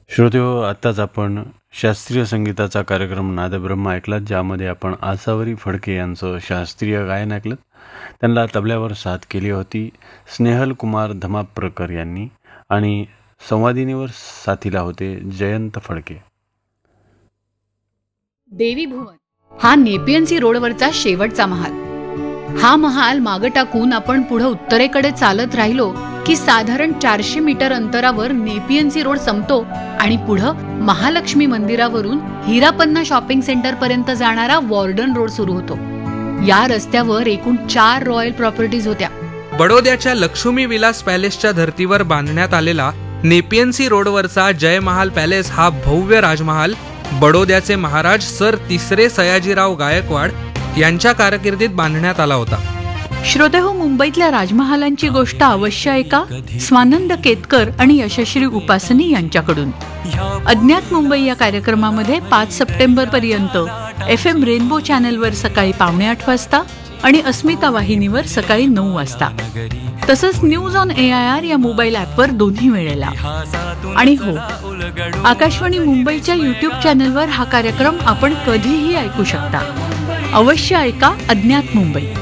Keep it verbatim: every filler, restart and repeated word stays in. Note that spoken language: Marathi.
श्रोतेहो, आत्ताच आपण शास्त्रीय संगीताचा कार्यक्रम नादब्रह्म ऐकलात, ज्यामध्ये आपण आसावरी फडके यांचं शास्त्रीय गायन ऐकलं. त्यांना तबल्यावर साथ केली होती स्नेहल कुमार धमाप्रकर यांनी आणि संवादिनीवर साथीला होते जयंत फडके. देवी भुवन हा नेपियन सी रोडवरचा शेवटचा महाल. हा महाल मागे टाकून आपण पुढे उत्तरेकडे चालत राहिलो की साधारण चारशे मीटर अंतरावर नेपियन सी रोड संपतो आणि पुढं महालक्ष्मी मंदिरावरून हिरापन्ना शॉपिंग सेंटर पर्यंत जाणारा वॉर्डन रोड सुरू होतो. या रस्त्यावर एकूण चार रॉयल प्रॉपर्टीज होत्या. बडोद्याच्या लक्ष्मी विलास पॅलेसच्या धर्तीवर बांधण्यात आलेला नेपियन सी रोडवरचा जय महाल पॅलेस हा भव्य राजमहाल बडोद्याचे महाराज सर तिसरे सयाजीराव गायकवाड यांच्या कारकिर्दीत बांधण्यात आला होता. श्रोतेहो, मुंबईतल्या राजमहालांची गोष्ट अवश्य ऐका स्वानंद केतकर आणि यशश्री उपासनी यांच्याकडून. अज्ञात मुंबई या कार्यक्रमामध्ये पाच सप्टेंबर पर्यंत एफ एम रेनबो चॅनलवर सकाळी पावणे आठ वाजता आणि अस्मिता वाहिनीवर सकाळी नऊ वाजता, तसंच news on A I R या मोबाईल ॲपवर दोन्ही वेळेला. आणि हो, आकाशवाणी मुंबईच्या युट्यूब चॅनलवर हा कार्यक्रम आपण कधीही ऐकू शकता. अवश्य ऐका अज्ञात मुंबई.